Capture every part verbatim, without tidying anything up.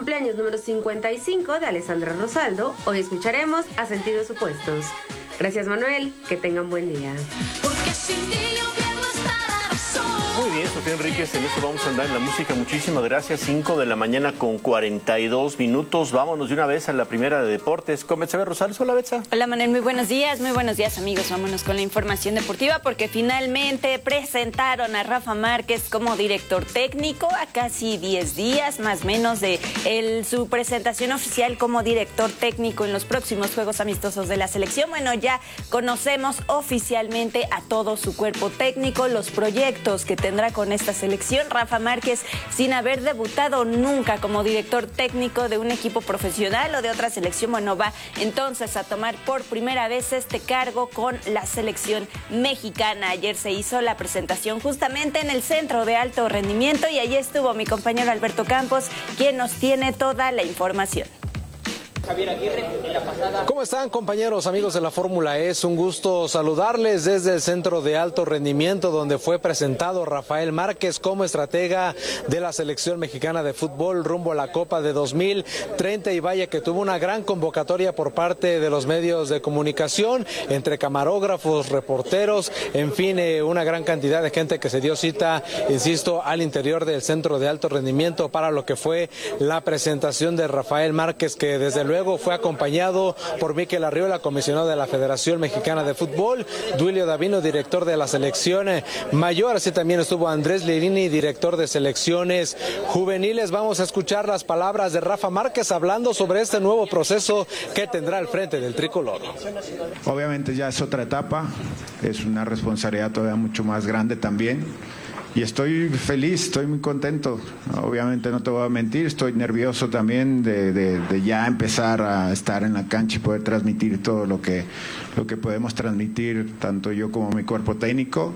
cumpleaños número cincuenta y cinco de Alessandra Rosaldo, hoy escucharemos A Sentidos Opuestos. Gracias, Manuel, que tengan buen día. Porque sin ti yo pierdo esta razón. Muy bien, Sofía Enríquez, en eso vamos a andar en la música. Muchísimas gracias. cinco de la mañana con cuarenta y dos minutos. Vámonos de una vez a la primera de deportes con Betsabe Rosales. Hola, Betsa. Hola, Manuel. Muy buenos días. Muy buenos días, amigos. Vámonos con la información deportiva porque finalmente presentaron a Rafa Márquez como director técnico a casi diez días, más o menos, de el, su presentación oficial como director técnico en los próximos Juegos Amistosos de la selección. Bueno, ya conocemos oficialmente a todo su cuerpo técnico, los proyectos que tendrá con esta selección. Rafa Márquez, sin haber debutado nunca como director técnico de un equipo profesional o de otra selección, bueno, va entonces a tomar por primera vez este cargo con la selección mexicana. Ayer se hizo la presentación justamente en el Centro de Alto Rendimiento y allí estuvo mi compañero Alberto Campos, quien nos tiene toda la información. Javier Aguirre, en la pasada. ¿Cómo están, compañeros, amigos de la Fórmula E? Es un gusto saludarles desde el Centro de Alto Rendimiento, donde fue presentado Rafael Márquez como estratega de la selección mexicana de fútbol rumbo a la Copa de dos mil treinta. Y vaya que tuvo una gran convocatoria por parte de los medios de comunicación, entre camarógrafos, reporteros, en fin, eh, una gran cantidad de gente que se dio cita, insisto, al interior del Centro de Alto Rendimiento para lo que fue la presentación de Rafael Márquez, que desde luego Luego fue acompañado por Mikel Arriola, comisionado de la Federación Mexicana de Fútbol, Duilio Davino, director de la selección mayor, así también estuvo Andrés Lirini, director de selecciones juveniles. Vamos a escuchar las palabras de Rafa Márquez hablando sobre este nuevo proceso que tendrá al frente del tricolor. Obviamente ya es otra etapa, es una responsabilidad todavía mucho más grande también. Y estoy feliz, estoy muy contento. Obviamente no te voy a mentir, estoy nervioso también de, de, de ya empezar a estar en la cancha y poder transmitir todo lo que, lo que podemos transmitir, tanto yo como mi cuerpo técnico,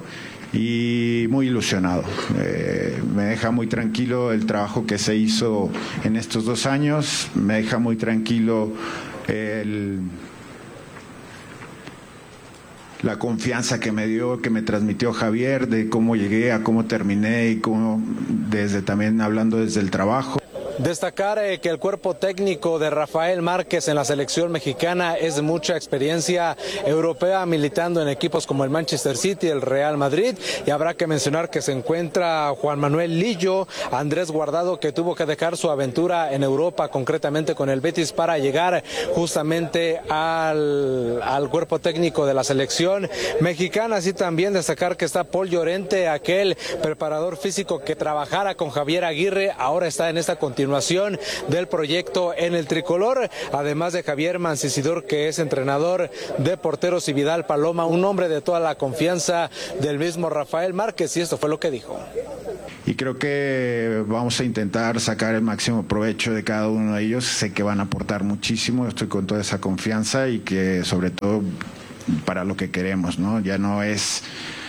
y muy ilusionado. Eh, me deja muy tranquilo el trabajo que se hizo en estos dos años, me deja muy tranquilo el... la confianza que me dio, que me transmitió Javier, de cómo llegué a cómo terminé y cómo, desde también hablando desde el trabajo. Destacar eh, que el cuerpo técnico de Rafael Márquez en la selección mexicana es de mucha experiencia europea, militando en equipos como el Manchester City, el Real Madrid, y habrá que mencionar que se encuentra Juan Manuel Lillo, Andrés Guardado, que tuvo que dejar su aventura en Europa, concretamente con el Betis, para llegar justamente al, al cuerpo técnico de la selección mexicana. Así también destacar que está Paul Llorente, aquel preparador físico que trabajara con Javier Aguirre, ahora está en esta continuación del proyecto en el tricolor, además de Javier Mancisidor, que es entrenador de porteros, y Vidal Paloma, un hombre de toda la confianza del mismo Rafael Márquez, y esto fue lo que dijo. Y creo que vamos a intentar sacar el máximo provecho de cada uno de ellos. Sé que van a aportar muchísimo, estoy con toda esa confianza, y que sobre todo para lo que queremos, ¿no? Ya no es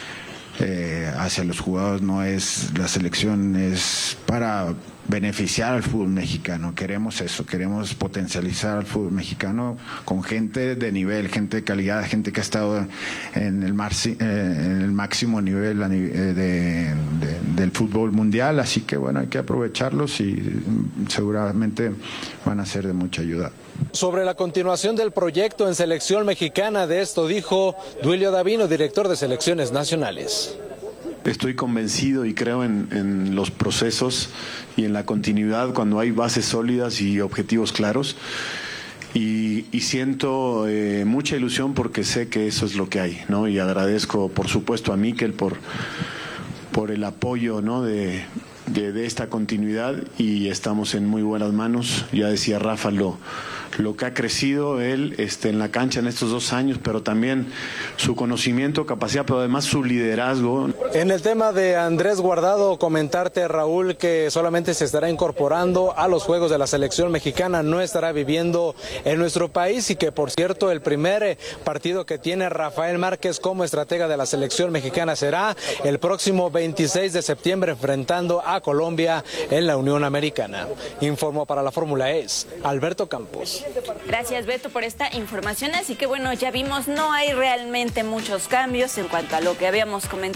eh, hacia los jugadores, no es la selección, es para beneficiar al fútbol mexicano. Queremos eso, queremos potencializar al fútbol mexicano con gente de nivel, gente de calidad, gente que ha estado en el, marci, eh, en el máximo nivel de, de, del fútbol mundial, así que bueno, hay que aprovecharlos y seguramente van a ser de mucha ayuda. Sobre la continuación del proyecto en selección mexicana, de esto dijo Duilio Davino, director de selecciones nacionales. Estoy convencido y creo en, en los procesos y en la continuidad cuando hay bases sólidas y objetivos claros. Y, y siento eh, mucha ilusión porque sé que eso es lo que hay, ¿no? Y agradezco, por supuesto, a Mikel por, por el apoyo, ¿no? de, de, de esta continuidad, y estamos en muy buenas manos. Ya decía Rafa lo, lo que ha crecido él este, en la cancha en estos dos años, pero también su conocimiento, capacidad, pero además su liderazgo. En el tema de Andrés Guardado, comentarte, Raúl, que solamente se estará incorporando a los Juegos de la selección mexicana, no estará viviendo en nuestro país, y que, por cierto, el primer partido que tiene Rafael Márquez como estratega de la selección mexicana será el próximo veintiséis de septiembre, enfrentando a Colombia en la Unión Americana. Informó para la Fórmula E Alberto Campos. Gracias, Beto, por esta información. Así que bueno, ya vimos, no hay realmente muchos cambios en cuanto a lo que habíamos comentado,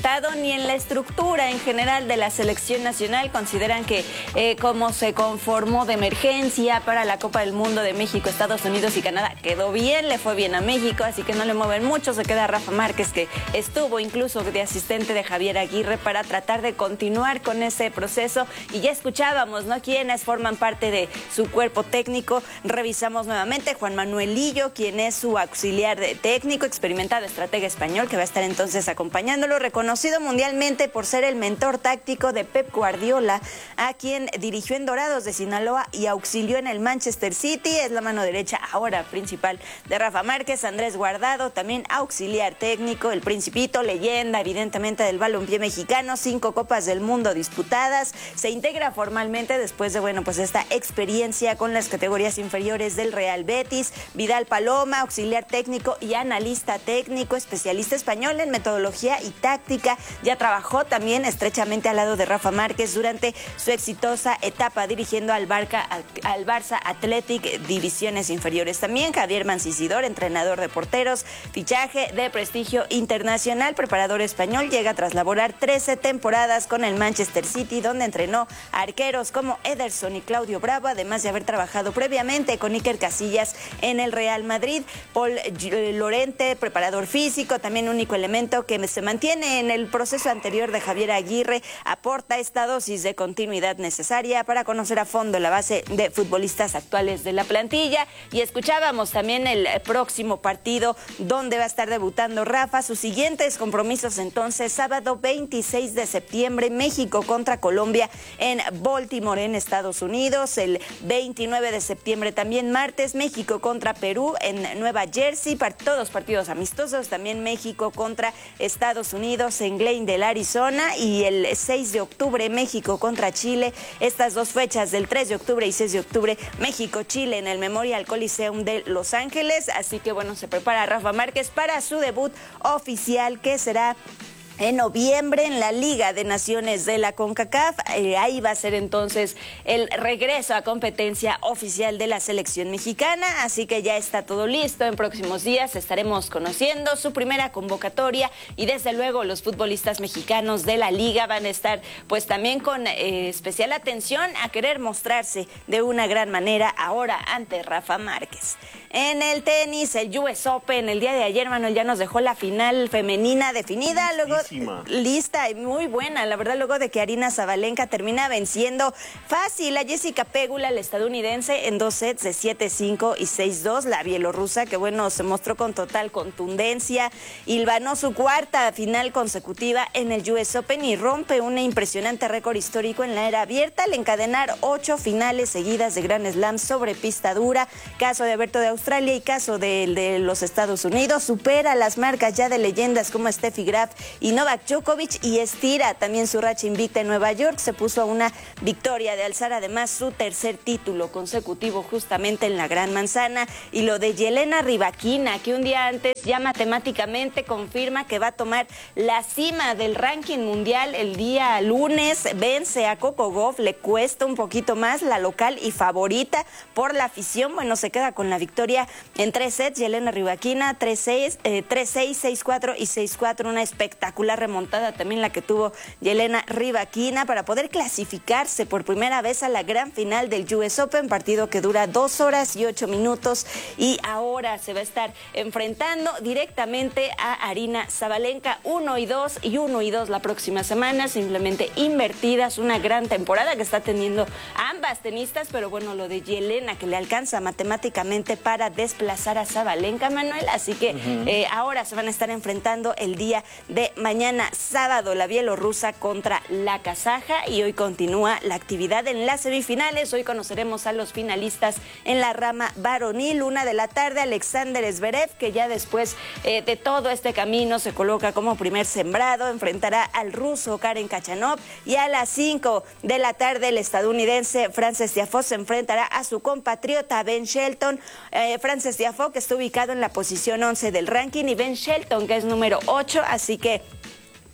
y en la estructura en general de la selección nacional. Consideran que eh, como se conformó de emergencia para la Copa del Mundo de México, Estados Unidos y Canadá, quedó bien, le fue bien a México, así que no le mueven mucho. Se queda Rafa Márquez, que estuvo incluso de asistente de Javier Aguirre para tratar de continuar con ese proceso. Y ya escuchábamos, ¿no?, quienes forman parte de su cuerpo técnico. Revisamos nuevamente Juan Manuel Lillo, quien es su auxiliar de técnico, experimentado estratega español, que va a estar entonces acompañándolo, reconocido mundialmente por ser el mentor táctico de Pep Guardiola, a quien dirigió en Dorados de Sinaloa y auxilió en el Manchester City. Es la mano derecha ahora principal de Rafa Márquez. Andrés Guardado, también auxiliar técnico, el Principito, leyenda evidentemente del balompié mexicano, cinco copas del mundo disputadas. Se integra formalmente después de, bueno, pues esta experiencia con las categorías inferiores del Real Betis. Vidal Paloma, auxiliar técnico y analista técnico, especialista español en metodología y táctica. Ya trabajó también estrechamente al lado de Rafa Márquez durante su exitosa etapa dirigiendo al, Barca, al, al Barça Athletic divisiones inferiores. También Javier Mancisidor, entrenador de porteros, fichaje de prestigio internacional, preparador español, llega tras laborar trece temporadas con el Manchester City, donde entrenó a arqueros como Ederson y Claudio Bravo, además de haber trabajado previamente con Iker Casillas en el Real Madrid. Paul Lorente, preparador físico, también único elemento que se mantiene en el proceso anterior de Javier Aguirre, aporta esta dosis de continuidad necesaria para conocer a fondo la base de futbolistas actuales de la plantilla. Y escuchábamos también el próximo partido donde va a estar debutando Rafa. Sus siguientes compromisos entonces: sábado veintiséis de septiembre, México contra Colombia en Baltimore, en Estados Unidos. El veintinueve de septiembre también martes, México contra Perú en Nueva Jersey, para todos partidos amistosos. También México contra Estados Unidos en Glendale, Arizona. Y el seis de octubre, México contra Chile. Estas dos fechas, del tres de octubre y seis de octubre, México-Chile en el Memorial Coliseum de Los Ángeles. Así que bueno, se prepara Rafa Márquez para su debut oficial, que será en noviembre en la Liga de Naciones de la CONCACAF. Eh, ahí va a ser entonces el regreso a competencia oficial de la selección mexicana, así que ya está todo listo. En próximos días estaremos conociendo su primera convocatoria y desde luego los futbolistas mexicanos de la liga van a estar pues también con eh, especial atención a querer mostrarse de una gran manera ahora ante Rafa Márquez. En el tenis, el U S Open, el día de ayer, Manuel, ya nos dejó la final femenina definida, luego lista y muy buena, la verdad, luego de que Aryna Sabalenka termina venciendo fácil a Jessica Pegula, la estadounidense, en dos sets de siete cinco y seis dos. La bielorrusa, que bueno, se mostró con total contundencia, hilvanó su cuarta final consecutiva en el U S Open y rompe un impresionante récord histórico en la era abierta al encadenar ocho finales seguidas de Grand Slam sobre pista dura. Caso de Alberto de Australia y caso de, de los Estados Unidos. Supera las marcas ya de leyendas como Steffi Graf y Novak Djokovic y estira también su racha invicta en Nueva York. Se puso a una victoria de alzar además su tercer título consecutivo justamente en la Gran Manzana. Y lo de Yelena Rybakina, que un día antes ya matemáticamente confirma que va a tomar la cima del ranking mundial el día lunes, vence a Coco Gauff, le cuesta un poquito más, la local y favorita por la afición. Bueno, se queda con la victoria en tres sets. Yelena Rybakina, tres seis, seis cuatro y seis cuatro, una espectacular remontada también la que tuvo Yelena Rybakina para poder clasificarse por primera vez a la gran final del U S Open, partido que dura dos horas y ocho minutos, y ahora se va a estar enfrentando directamente a Aryna Sabalenka, uno y dos y uno y dos la próxima semana, simplemente invertidas. Una gran temporada que está teniendo ambas tenistas, pero bueno, lo de Yelena que le alcanza matemáticamente para desplazar a Sabalenka, Manuel, así que uh-huh. eh, ahora se van a estar enfrentando el día de mañana sábado, la bielorrusa contra la kazaja, y hoy continúa la actividad en las semifinales. Hoy conoceremos a los finalistas en la rama varonil, una de la tarde, Alexander Zverev, que ya después eh, de todo este camino se coloca como primer sembrado, enfrentará al ruso Karen Khachanov, y a las cinco de la tarde el estadounidense Frances Tiafoe se enfrentará a su compatriota Ben Shelton. Eh, Frances Tiafoe, que está ubicado en la posición once del ranking, y Ben Shelton, que es número ocho, así que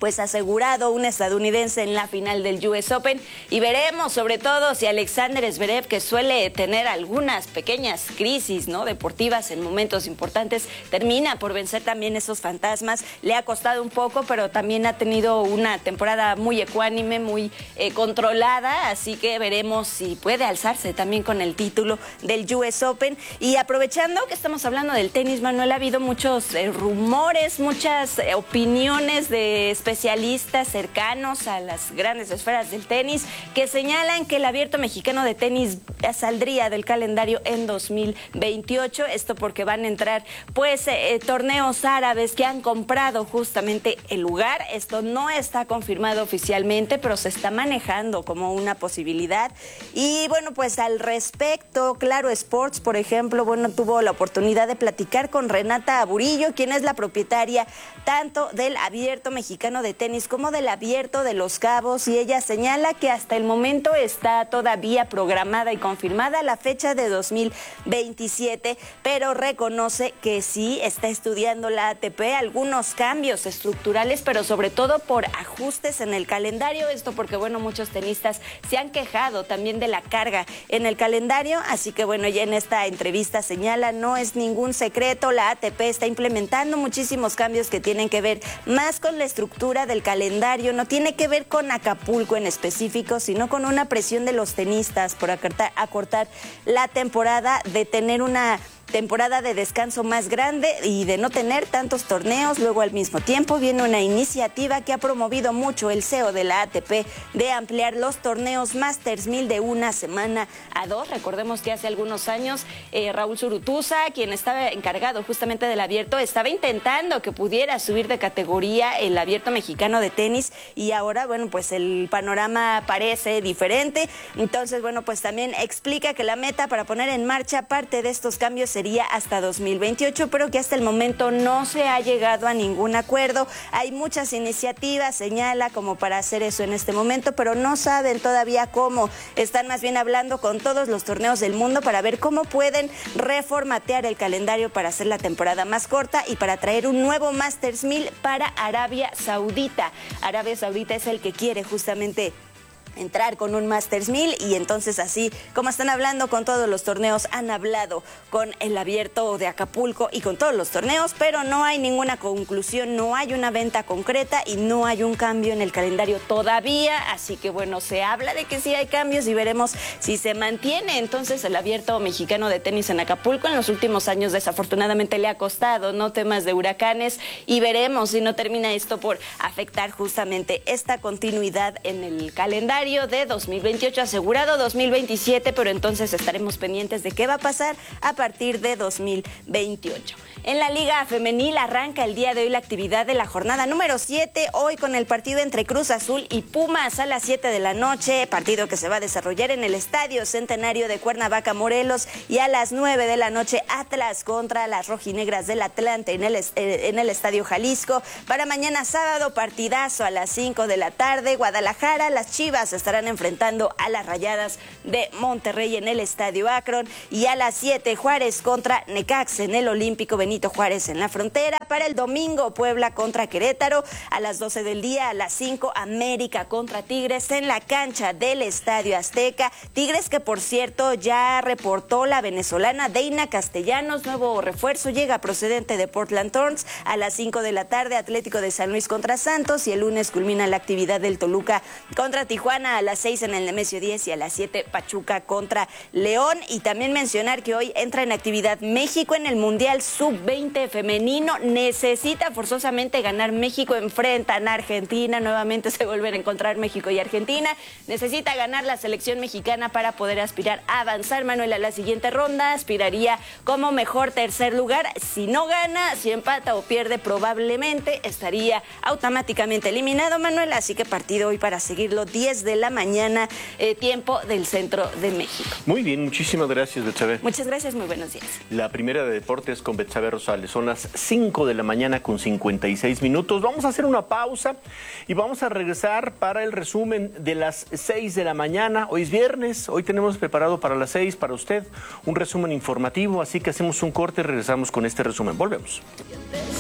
pues asegurado un estadounidense en la final del U S Open, y veremos sobre todo si Alexander Zverev, que suele tener algunas pequeñas crisis, ¿no?, deportivas en momentos importantes, termina por vencer también esos fantasmas. Le ha costado un poco, pero también ha tenido una temporada muy ecuánime, muy eh, controlada, así que veremos si puede alzarse también con el título del U S Open. Y aprovechando que estamos hablando del tenis, Manuel, ha habido muchos eh, rumores, muchas eh, opiniones de especialistas especialistas cercanos a las grandes esferas del tenis que señalan que el Abierto Mexicano de Tenis saldría del calendario en dos mil veintiocho. Esto porque van a entrar pues eh, torneos árabes que han comprado justamente el lugar. Esto no está confirmado oficialmente, pero se está manejando como una posibilidad. Y bueno, pues al respecto, Claro Sports, por ejemplo, bueno, tuvo la oportunidad de platicar con Renata Aburillo, quien es la propietaria tanto del Abierto Mexicano de Tenis como del Abierto de Los Cabos, y ella señala que hasta el momento está todavía programada y confirmada la fecha de dos mil veintisiete, pero reconoce que sí está estudiando la A T P algunos cambios estructurales, pero sobre todo por ajustes en el calendario. Esto porque, bueno, muchos tenistas se han quejado también de la carga en el calendario, así que, bueno, ella en esta entrevista señala, no es ningún secreto, la A T P está implementando muchísimos cambios que tienen que ver más con la estructura del calendario, no tiene que ver con Acapulco en específico, sino con una presión de los tenistas por acortar, acortar la temporada, de tener una temporada de descanso más grande y de no tener tantos torneos. Luego, al mismo tiempo, viene una iniciativa que ha promovido mucho el C E O de la A T P de ampliar los torneos Masters mil de una semana a dos. Recordemos que hace algunos años eh, Raúl Zurutuza, quien estaba encargado justamente del Abierto, estaba intentando que pudiera subir de categoría el Abierto Mexicano de Tenis, y ahora, bueno, pues el panorama parece diferente. Entonces, bueno, pues también explica que la meta para poner en marcha parte de estos cambios sería hasta dos mil veintiocho, pero que hasta el momento no se ha llegado a ningún acuerdo. Hay muchas iniciativas, señala, como para hacer eso en este momento, pero no saben todavía cómo. Están más bien hablando con todos los torneos del mundo para ver cómo pueden reformatear el calendario para hacer la temporada más corta y para traer un nuevo Masters mil para Arabia Saudita. Arabia Saudita es el que quiere justamente entrar con un Masters mil, y entonces, así como están hablando con todos los torneos, han hablado con el Abierto de Acapulco y con todos los torneos, pero no hay ninguna conclusión, no hay una venta concreta y no hay un cambio en el calendario todavía. Así que, bueno, se habla de que sí hay cambios y veremos si se mantiene entonces el Abierto Mexicano de Tenis en Acapulco. En los últimos años, desafortunadamente, le ha costado, ¿no?, temas de huracanes, y veremos si no termina esto por afectar justamente esta continuidad en el calendario de dos mil veintiocho, asegurado dos mil veintisiete, pero entonces estaremos pendientes de qué va a pasar a partir de dos mil veintiocho. En la Liga Femenil arranca el día de hoy la actividad de la jornada número siete, hoy con el partido entre Cruz Azul y Pumas a las siete de la noche, partido que se va a desarrollar en el Estadio Centenario de Cuernavaca, Morelos, y a las nueve de la noche Atlas contra las rojinegras del Atlante en el, en el Estadio Jalisco. Para mañana sábado, partidazo a las cinco de la tarde, Guadalajara, las Chivas estarán enfrentando a las Rayadas de Monterrey en el Estadio Akron, y a las siete Juárez contra Necaxa en el Olímpico Benito Juárez en la Frontera. Para el domingo, Puebla contra Querétaro a las doce del día. A las cinco, América contra Tigres en la cancha del Estadio Azteca. Tigres que, por cierto, ya reportó la venezolana Deina Castellanos, nuevo refuerzo, llega procedente de Portland Thorns. A las cinco de la tarde, Atlético de San Luis contra Santos, y el lunes culmina la actividad del Toluca contra Tijuana a las seis en el Nemesio diez, y a las siete Pachuca contra León. Y también mencionar que hoy entra en actividad México en el Mundial sub veinte femenino. Necesita forzosamente ganar México, enfrentan a Argentina, nuevamente se vuelven a encontrar México y Argentina. Necesita ganar la selección mexicana para poder aspirar a avanzar, Manuel, a la siguiente ronda. Aspiraría como mejor tercer lugar. Si no gana, si empata o pierde, probablemente estaría automáticamente eliminado, Manuel. Así que partido hoy para seguirlo, diez de la mañana, eh, tiempo del centro de México. Muy bien, muchísimas gracias, Betsabe. Muchas gracias, muy buenos días. La primera de deportes con Betsabe Rosales. Son las cinco de la mañana con cincuenta y seis minutos. Vamos a hacer una pausa y vamos a regresar para el resumen de las seis de la mañana. Hoy es viernes, hoy tenemos preparado para las seis para usted un resumen informativo, así que hacemos un corte y regresamos con este resumen. Volvemos.